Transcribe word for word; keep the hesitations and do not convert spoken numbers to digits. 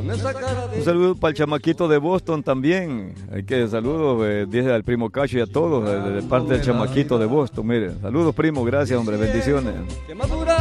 Un saludo para el chamaquito de Boston también. Hay que saludos, eh, dice al primo Cacho y a todos, eh, de parte del chamaquito de Boston. Mire, saludos primo, gracias hombre, bendiciones.